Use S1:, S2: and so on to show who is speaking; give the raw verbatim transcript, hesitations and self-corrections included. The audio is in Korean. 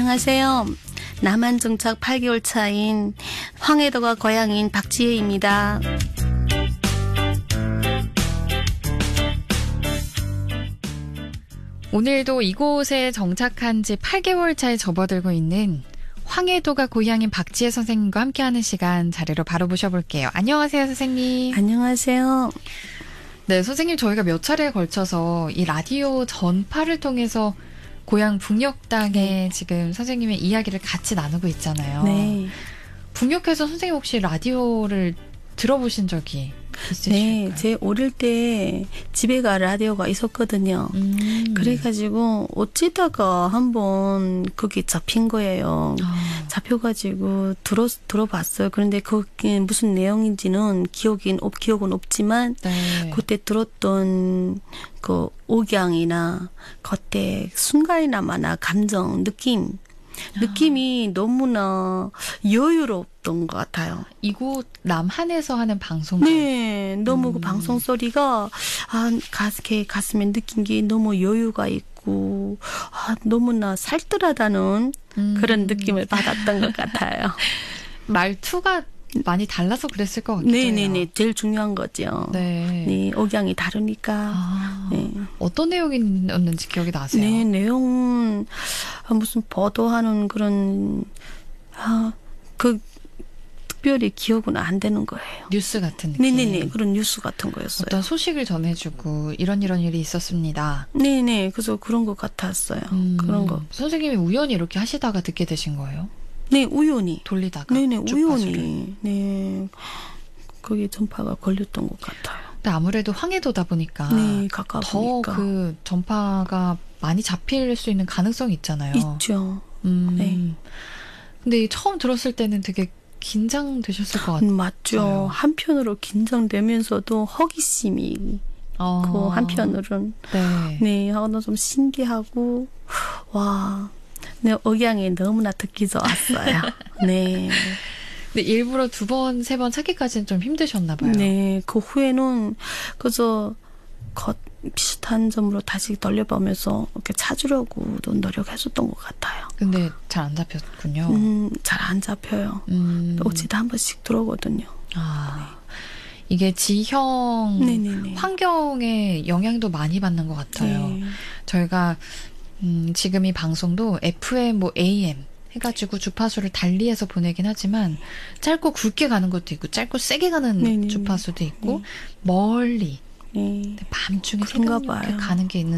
S1: 안녕하세요. 남한 정착 팔 개월 차인 황해도가 고향인 박지혜입니다.
S2: 오늘도 이곳에 정착한 지 팔 개월 차에 접어들고 있는 황해도가 고향인 박지혜 선생님과 함께하는 시간 자리로 바로 모셔볼게요. 안녕하세요, 선생님.
S1: 안녕하세요.
S2: 네, 선생님 저희가 몇 차례에 걸쳐서 이 라디오 전파를 통해서 고향 북녘 땅에 네. 지금 선생님의 이야기를 같이 나누고 있잖아요.
S1: 네.
S2: 북녘에서 선생님 혹시 라디오를 들어보신 적이 있으실까요?
S1: 네, 제 어릴 때 집에가 라디오가 있었거든요.
S2: 음.
S1: 그래가지고 어찌다가 한번 거기 잡힌 거예요.
S2: 아.
S1: 잡혀가지고 들어 들어봤어요. 그런데 그게 무슨 내용인지는 기억인 없 기억은 없지만
S2: 네.
S1: 그때 들었던 그 억양이나 그때 순간이나마나 감정 느낌. 느낌이 너무나 여유롭던 것 같아요.
S2: 이곳 남한에서 하는 방송.
S1: 네, 너무
S2: 음.
S1: 그 방송 소리가 아, 가슴에 가슴에 느낀 게 너무 여유가 있고 아, 너무나 살뜰하다는
S2: 음.
S1: 그런 느낌을 받았던 것 같아요.
S2: 말투가 많이 달라서 그랬을 것 같아요.
S1: 네네네, 제일 중요한 거죠.
S2: 네,
S1: 네, 억양이 다르니까.
S2: 아,
S1: 네.
S2: 어떤 내용이었는지 기억이 나세요?
S1: 네, 내용은 아, 무슨 보도하는 그런 아, 그 특별히 기억은 안 되는 거예요.
S2: 뉴스 같은 느낌.
S1: 네네네, 그런 뉴스 같은 거였어요.
S2: 어떤 소식을 전해주고 이런 이런 일이 있었습니다.
S1: 네네, 그래서 그런 것 같았어요.
S2: 음,
S1: 그런 거.
S2: 선생님이 우연히 이렇게 하시다가 듣게 되신 거예요?
S1: 네, 우연히.
S2: 돌리다가.
S1: 네네,
S2: 주파수를.
S1: 우연히. 네, 거기에 전파가 걸렸던 것 같아요.
S2: 근데 아무래도 황해도다 보니까
S1: 네, 가까우니까.
S2: 더 그 전파가 많이 잡힐 수 있는 가능성이 있잖아요.
S1: 있죠.
S2: 음.
S1: 네.
S2: 근데 처음 들었을 때는 되게 긴장되셨을 것 같아요.
S1: 음, 맞죠. 한편으로 긴장되면서도 허기심이
S2: 어.
S1: 그 한편으로는
S2: 네.
S1: 네, 하고는 좀 신기하고 와, 네, 억양이 너무나 듣기 좋았어요. 네.
S2: 근데 일부러 두 번, 세 번 찾기까지는 좀 힘드셨나 봐요.
S1: 네, 그 후에는 그저 겉 비슷한 점으로 다시 돌려보면서 이렇게 찾으려고도 노력했었던 것 같아요.
S2: 근데 잘 안 잡혔군요.
S1: 음, 잘 안 잡혀요.
S2: 음.
S1: 어찌다 한 번씩 들어오거든요.
S2: 아, 이게 지형,
S1: 네네네.
S2: 환경에 영향도 많이 받는 것 같아요.
S1: 네.
S2: 저희가 음, 지금 이 방송도 에프엠, 뭐 에이엠 해가지고 주파수를 달리해서 보내긴 하지만 짧고 굵게 가는 것도 있고 짧고 세게 가는
S1: 네네네.
S2: 주파수도 있고
S1: 네.
S2: 멀리
S1: 네.
S2: 밤중에
S1: 그런가
S2: 새벽녘에
S1: 봐요.
S2: 가는 게 있는